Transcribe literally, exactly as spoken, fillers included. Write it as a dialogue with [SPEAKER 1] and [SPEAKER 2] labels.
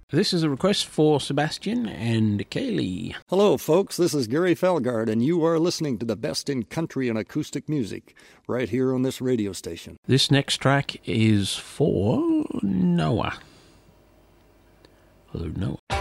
[SPEAKER 1] This is a request for Sebastian and Kaylee.
[SPEAKER 2] Hello, folks. This is Gary Felgard, and you are listening to the best in country and acoustic music right here on this radio station.
[SPEAKER 1] This next track is for Noah. Hello, Noah.